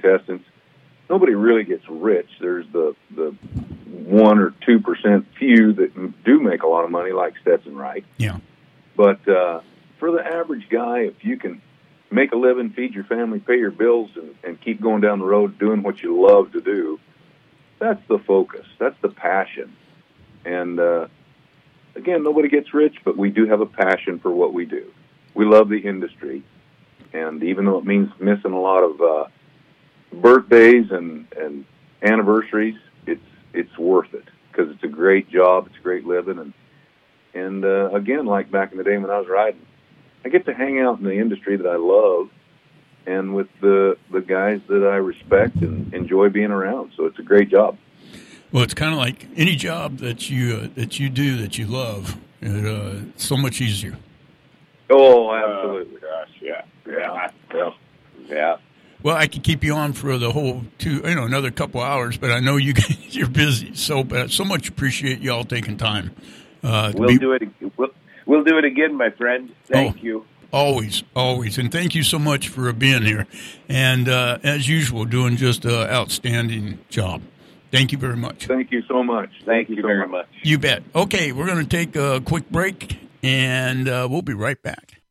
contestants, nobody really gets rich. There's the 1 or 2% few that do make a lot of money, like Stetson Wright. Yeah. But for the average guy, if you can make a living, feed your family, pay your bills, and keep going down the road doing what you love to do, that's the focus. That's the passion. And, again, nobody gets rich, but we do have a passion for what we do. We love the industry. And even though it means missing a lot of birthdays and anniversaries, it's worth it because it's a great job, it's a great living, and again, like back in the day when I was riding, I get to hang out in the industry that I love and with the guys that I respect and enjoy being around. So it's a great job. Well, it's kind of like any job that you do that you love. It's so much easier. Oh, absolutely. Gosh, yeah. Well, I could keep you on for the whole another couple hours, but I know you're busy. So much appreciate you all taking time. We'll do it again, my friend. Thank you. Always, and thank you so much for being here. And as usual, doing just an outstanding job. Thank you very much. Thank you so much. Thank you very much. You bet. Okay, we're going to take a quick break, and we'll be right back.